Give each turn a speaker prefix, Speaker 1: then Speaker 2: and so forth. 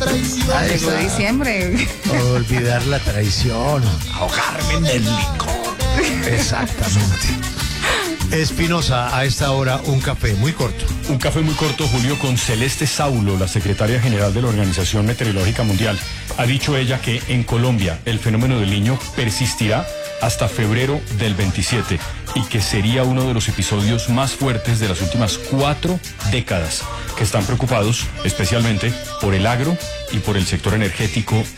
Speaker 1: traición.
Speaker 2: Llegó diciembre.
Speaker 3: Olvidar la traición.
Speaker 1: Ahogarme en el licor.
Speaker 3: Exactamente. Espinosa, a esta hora un café muy corto.
Speaker 4: Un café muy corto, Julio, con Celeste Saulo, la secretaria general de la Organización Meteorológica Mundial. Ha dicho ella que en Colombia el fenómeno del Niño persistirá hasta febrero del 27 y que sería uno de los episodios más fuertes de las últimas 4 décadas, que están preocupados especialmente por el agro y por el sector energético